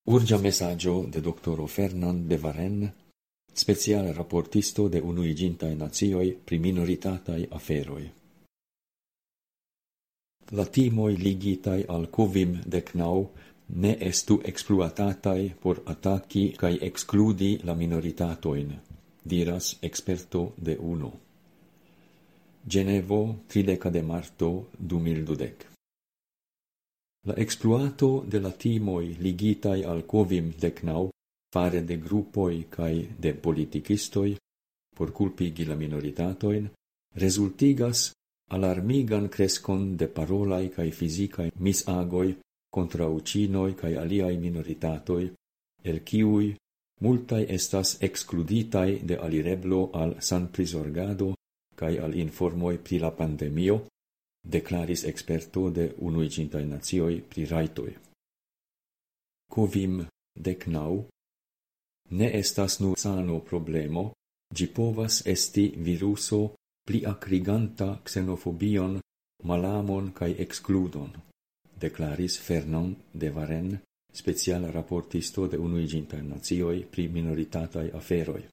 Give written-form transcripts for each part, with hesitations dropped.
Urgia messaggio de doctoro Fernand de Varenne, speciale rapportisto de Unuigintae Natioi pri minoritatai aferoi. La timoi ligitai al COVID-19 ne estu exploatatai por attacchi cae excludi la minoritatoin, diras experto de UNO. Genevo, 30 de marto 2012. La exploato de la timoi ligitai al COVID-19 fare de gruppoi cae de politicistoi por culpigi la minoritatoin resultigas alarmigan crescon de parolai cae fisicae misagoi contra ucinoi cae aliai minoritatoi, el ciui multae estas excluditai de alireblo al sanprisorgado cae al informoi pri la pandemio, declaris experto de Unuigintae Natioi pri raitoi. COVID-19 ne estas nur sano problemo, gi povas esti viruso pli acriganta xenofobion, malamon cae excludon, declaris Fernand de Varenne, speciala rapportisto de Unuigintae Natioi pri minoritatai aferoi.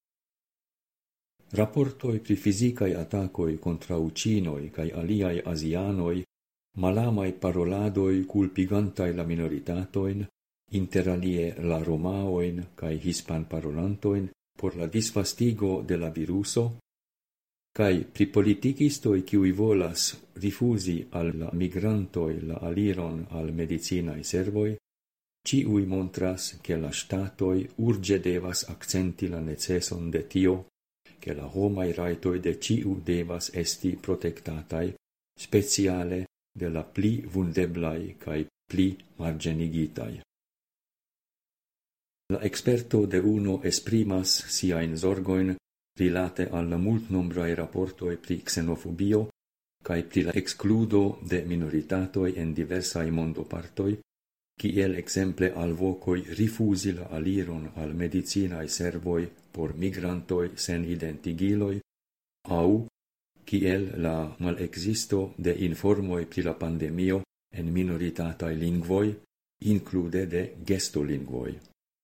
Rapportoi pri fisicae attacoi contra ucinoi cae aliai asianoi, malamai paroladoi culpigantai la minoritatoin, inter alie la romaoin cae hispan parolantoin por la disvastigo de la viruso, cae pri politicistoi kiui volas rifusi al la migrantoi la aliron al medicinae servoi, ciui montras che la statoi urge devas accenti la necesson de tio, che la homai raitoi de ciu devas esti protectatai, speciale de la pli vulneblai cae pli margenigitai. La experto de UNO esprimas siain zorgoin rilate alla multnombrae rapportoi pri xenofobio cae pri la excludo de minoritatoi en diversae mondopartoi, kiel exemple alvocoi rifusi la aliron al medicinae servoi por migrantoi sen identigiloi, au kiel la malexisto de informoi pri la pandemio en minoritatai lingvoi, include de gestolingvoi.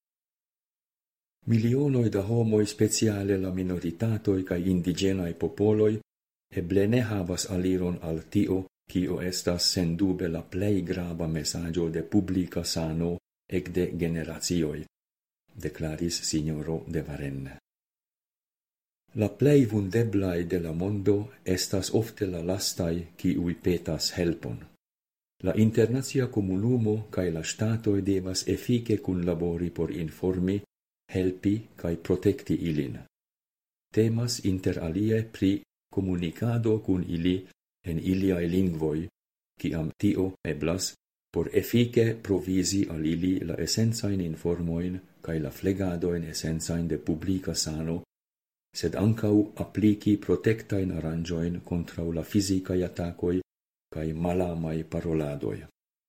Milionoi da homoi speciale la minoritatoi cae indigenae popoloi eble ne havas aliron al tio cio estas sendube la plei grava messaggio de publica sano ec de generatioi, declaris signoro de Varenne. La plei vulneblae de la mondo estas ofte la lastai ciui petas helpon. La internazia comunumo cae la statoi devas effice cun labori por informi, helpi cae protecti ilin. Temas inter alie pri comunicado cun ili en iliae lingvoi, ciam tio eblas, por effice provisi al ili la essenzain informoin cae la flegadoin essenzain de publica sano, sed ancau applici protectain arrangioin contra la fisicae attacoi cae malamai paroladoi.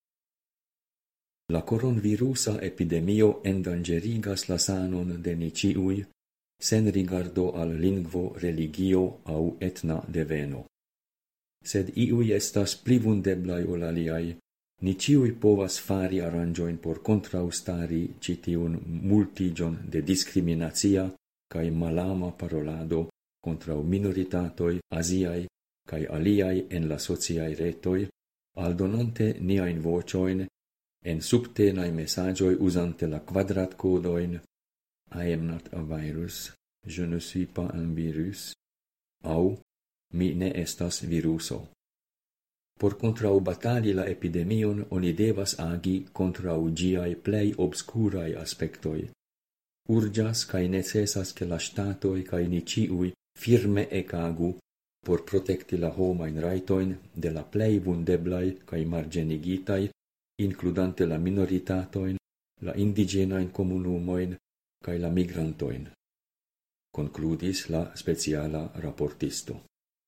La coronavirusa epidemio endangerigas la sanon de niciui, sen rigardo al lingvo, religio au etna deveno. Sed iui estas pli vulneblai ol aliai, niciui povas fari arrangioin por contraustari citiun multigion de discriminatia cae malama parolado contra minoritatoi asiai cae aliai en la sociae retoi, aldonante niain vocioin en subtenae messagioi usante la quadrat codoin I am not a virus, je ne suis pas un virus, au mi ne estas viruso. Por contraubatali la epidemion oni devas agi contrau giai plei obscurae aspectoi. Urgas cae necessas che la statoi cae niciui firme ecagu por protecti la homain raitoin de la plei vulneblai cae margenigitai, includante la minoritatoin, la indigenain comunumoin cae la migrantoin, concludis la speciala rapportisto.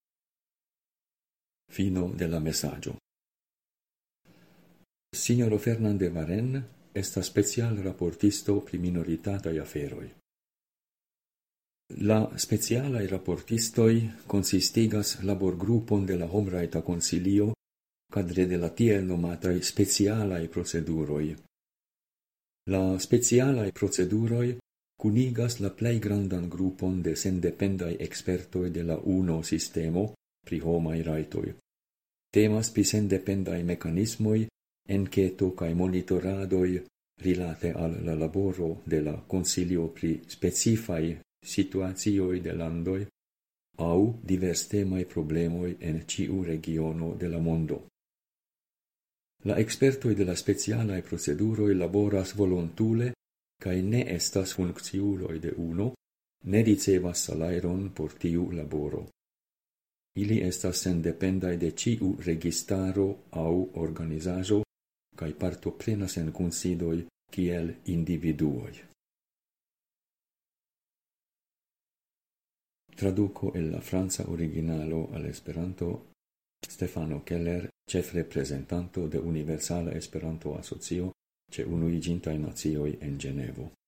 Fino de la messaggio. Signoro Fernand de Varenne estas special rapportisto pri minoritatai aferoi. La specialae rapportistoi consistigas laborgrupon de la Homraita Consilio cadre de la tiel nomatai specialae proceduroi. La specialae proceduroi cunigas la plei grandan grupon de sendependai expertoi de la UNO sistemo pri homai raitoi. Temas pri sendependai mecanismoi, enqueto cae monitoradoi rilate al la laboro de la Consilio pri specifai situatioi de landoi au divers temai problemoi en ciu regiono de la mondo. La expertoi de la specialae proceduroi laboras volontule cae ne estas funcciuloi de UNO, ne ricevas salairon por tiu laboro. Ili estas sendependai de ciu registaro au organizajo cae partoprenas en kunsidoi kiel individuoi. Traduco el la franca originalo al Esperanto Stefano Keller, chef representanto de Universala Esperanto Asocio ce Unuiĝintaj Nacioj en Ĝenevo.